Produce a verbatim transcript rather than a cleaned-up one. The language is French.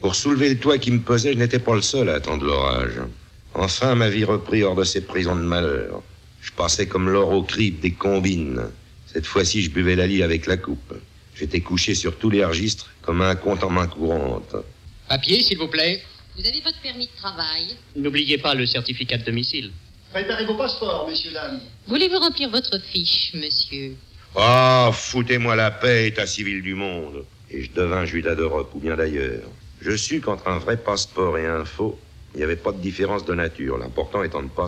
Pour soulever le toit qui me pesait, je n'étais pas le seul à attendre l'orage. Enfin, ma vie reprit hors de ces prisons de malheur. Je passais comme l'or au crible des combines. Cette fois-ci, je buvais la lie avec la coupe. J'étais couché sur tous les registres, comme un compte en main courante. Papier, s'il vous plaît. Vous avez votre permis de travail? N'oubliez pas le certificat de domicile. Préparez vos passeports, messieurs, dames. Voulez-vous remplir votre fiche, monsieur? Ah, foutez-moi la paix, état civil du monde. Et je devins Judas d'Europe, ou bien d'ailleurs. Je sus qu'entre un vrai passeport et un faux, il n'y avait pas de différence de nature, l'important étant de pas